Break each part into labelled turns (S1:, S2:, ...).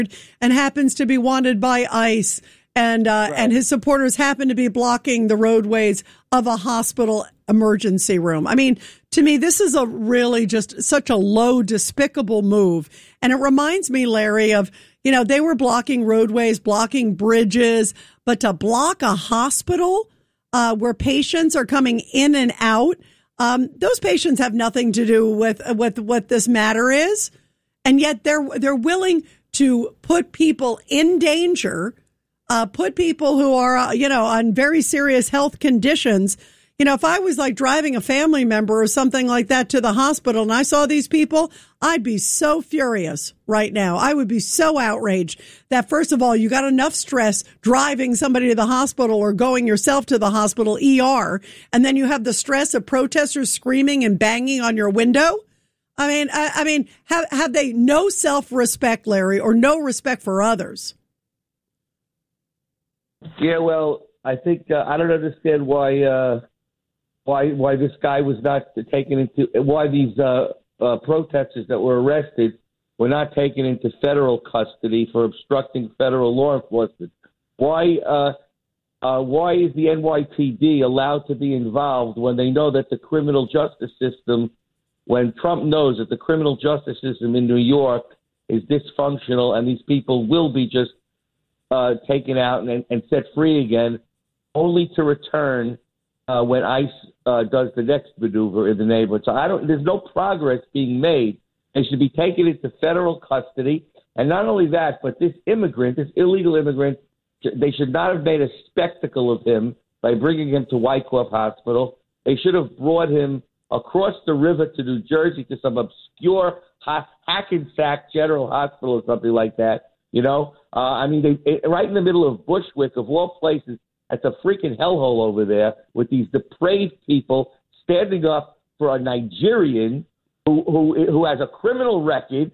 S1: and happens to be wanted by ICE. And his supporters happen to be blocking the roadways of a hospital emergency room. I mean, to me, this is a really just such a low, despicable move. And it reminds me, Larry, of, they were blocking roadways, blocking bridges, but to block a hospital where patients are coming in and out, those patients have nothing to do with what this matter is. And yet they're willing to put people in danger, put people who are, on very serious health conditions. If I was like driving a family member or something like that to the hospital and I saw these people, I'd be so furious right now. I would be so outraged that, first of all, you got enough stress driving somebody to the hospital or going yourself to the hospital ER. And then you have the stress of protesters screaming and banging on your window. I mean, have they no self-respect, Larry, or no respect for others?
S2: Yeah, well, I think I don't understand why this guy was not taken into, why these protesters that were arrested were not taken into federal custody for obstructing federal law enforcement. Why is the NYPD allowed to be involved when they know that the criminal justice system, when Trump knows that the criminal justice system in New York is dysfunctional and these people will be just taken out and set free again, only to return when ICE does the next maneuver in the neighborhood. So there's no progress being made. They should be taken into federal custody. And not only that, but this illegal immigrant, they should not have made a spectacle of him by bringing him to Wyckoff Hospital. They should have brought him across the river to New Jersey to some obscure Hackensack General Hospital or something like that. Right in the middle of Bushwick, of all places, it's a freaking hellhole over there with these depraved people standing up for a Nigerian who has a criminal record.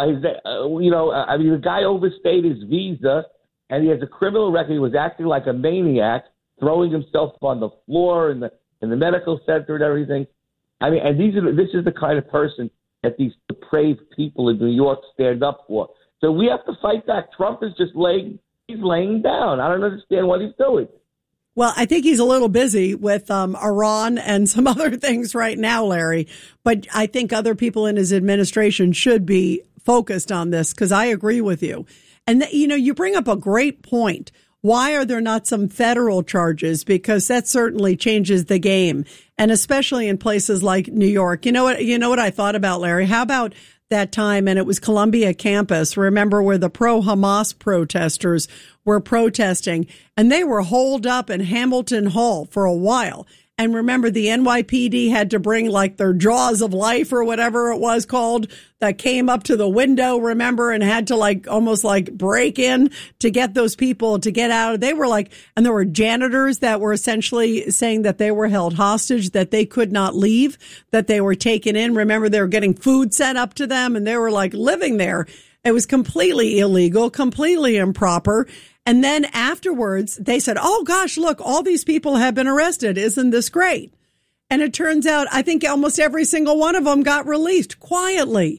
S2: The guy overstayed his visa, and he has a criminal record. He was acting like a maniac, throwing himself on the floor in the medical center and everything. And this is the kind of person that these depraved people in New York stand up for. So we have to fight back. Trump is just laying down. I don't understand what he's doing.
S1: Well, I think he's a little busy with Iran and some other things right now, Larry. But I think other people in his administration should be focused on this, because I agree with you. And, you bring up a great point. Why are there not some federal charges? Because that certainly changes the game. And especially in places like New York. You know what I thought about, Larry? How about that time, and it was Columbia campus, remember, where the pro-Hamas protesters were protesting, and they were holed up in Hamilton Hall for a while. And remember, the NYPD had to bring like their jaws of life or whatever it was called that came up to the window, remember, and had to almost break in to get those people to get out. They were and there were janitors that were essentially saying that they were held hostage, that they could not leave, that they were taken in. Remember, they were getting food sent up to them and they were living there. It was completely illegal, completely improper. And then afterwards, they said, oh, gosh, look, all these people have been arrested. Isn't this great? And it turns out, I think almost every single one of them got released quietly.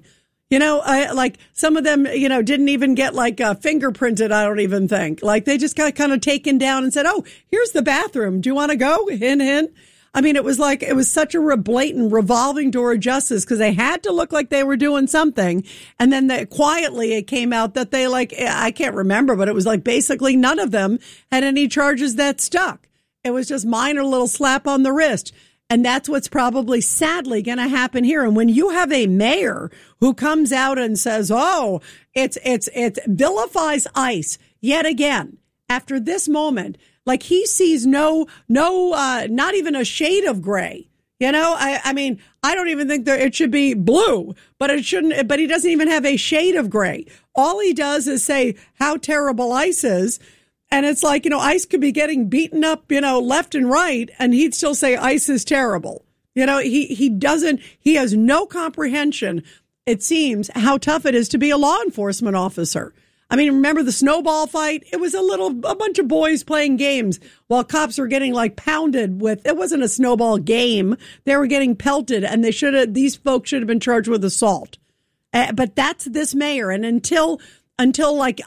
S1: Some of them, didn't even get fingerprinted, I don't even think. They just got kind of taken down and said, oh, here's the bathroom. Do you want to go? Hint, hint. It was such a blatant revolving door of justice, because they had to look like they were doing something. And then quietly it came out that they I can't remember, but it was basically none of them had any charges that stuck. It was just minor little slap on the wrist. And that's what's probably sadly going to happen here. And when you have a mayor who comes out and says, oh, it's vilifies ICE yet again after this moment, he sees not even a shade of gray. I don't even think it should be blue, but it shouldn't, but he doesn't even have a shade of gray. All he does is say how terrible ICE is. And it's ICE could be getting beaten up, left and right, and he'd still say ICE is terrible. He has no comprehension, it seems, how tough it is to be a law enforcement officer. Remember the snowball fight? It was a bunch of boys playing games while cops were getting pounded with, it wasn't a snowball game. They were getting pelted, and these folks should have been charged with assault. But that's this mayor. And until until like